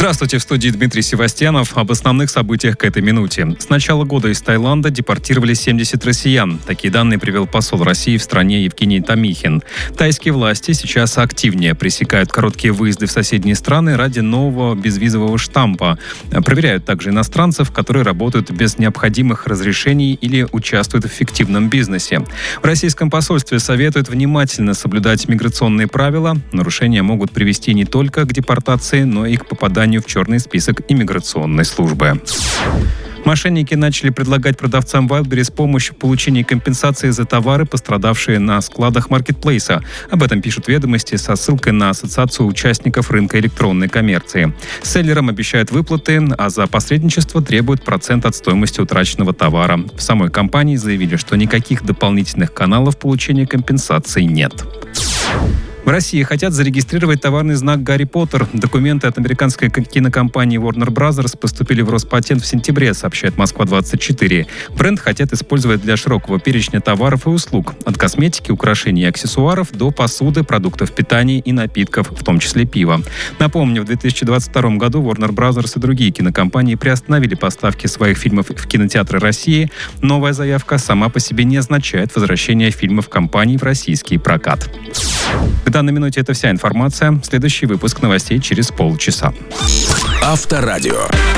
Здравствуйте, в студии Дмитрий Севастьянов. Об основных событиях к этой минуте. С начала года из Таиланда депортировали 70 россиян. Такие данные привел посол России в стране Евгений Томихин. Тайские власти сейчас активнее пресекают короткие выезды в соседние страны ради нового безвизового штампа. Проверяют также иностранцев, которые работают без необходимых разрешений или участвуют в фиктивном бизнесе. В российском посольстве советуют внимательно соблюдать миграционные правила. Нарушения могут привести не только к депортации, но и к попаданию в черный список иммиграционной службы. Мошенники начали предлагать продавцам Wildberries помощь в получении компенсации за товары, пострадавшие на складах маркетплейса. Об этом пишут «Ведомости» со ссылкой на Ассоциацию участников рынка электронной коммерции. Селлерам обещают выплаты, а за посредничество требуют процент от стоимости утраченного товара. В самой компании заявили, что никаких дополнительных каналов получения компенсаций нет. В России хотят зарегистрировать товарный знак «Гарри Поттер». Документы от американской кинокомпании Warner Bros. Поступили в Роспатент в сентябре, сообщает Москва-24. Бренд хотят использовать для широкого перечня товаров и услуг. От косметики, украшений и аксессуаров до посуды, продуктов питания и напитков, в том числе пива. Напомню, в 2022 году Warner Bros. И другие кинокомпании приостановили поставки своих фильмов в кинотеатры России. Новая заявка сама по себе не означает возвращение фильмов компаний в российский прокат. К данной минуте это вся информация. Следующий выпуск новостей через полчаса. Авторадио.